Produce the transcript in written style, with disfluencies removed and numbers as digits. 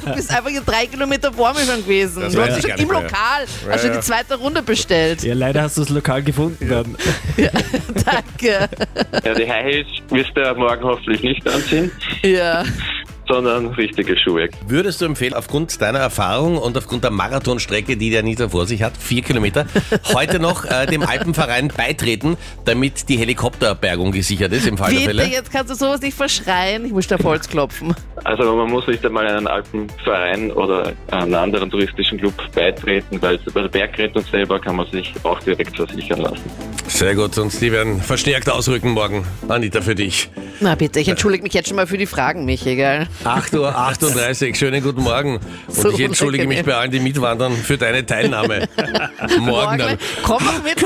bist einfach 3 Kilometer vor mir schon gewesen. Das Du weiß hast ich schon gar nicht im mehr. Lokal, hast schon die zweite Runde bestellt. Ja, leider hast du das Lokal gefunden dann. Danke. Ja, die High Heels wirst du morgen hoffentlich nicht anziehen, Ja. sondern richtige Schuhe. Würdest du empfehlen, aufgrund deiner Erfahrung und aufgrund der Marathonstrecke, die der Anita vor sich hat, 4 Kilometer, heute noch dem Alpenverein beitreten, damit die Helikopterbergung gesichert ist im Fall der Bitte, Fälle? jetzt kannst du sowas nicht verschreien. Ich muss da auf Holz klopfen. Also man muss nicht einmal einen Alpenverein oder einen anderen touristischen Club beitreten, weil bei der Bergrettung selber kann man sich auch direkt versichern lassen. Sehr gut, und die werden verstärkt ausrücken morgen. Anita, für dich. Na bitte, ich entschuldige mich jetzt schon mal für die Fragen, Michi, gell? 8:38 Uhr, schönen guten Morgen. Und So ich entschuldige mich unangenehm. bei allen, die mitwandern, für deine Teilnahme. Morgen dann. Komm noch mit.